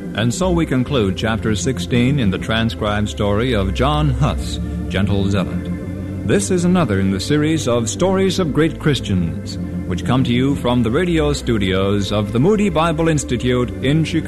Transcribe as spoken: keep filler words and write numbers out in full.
And so we conclude Chapter sixteen in the transcribed story of John Huss, Gentle Zealot. This is another in the series of Stories of Great Christians, which come to you from the radio studios of the Moody Bible Institute in Chicago.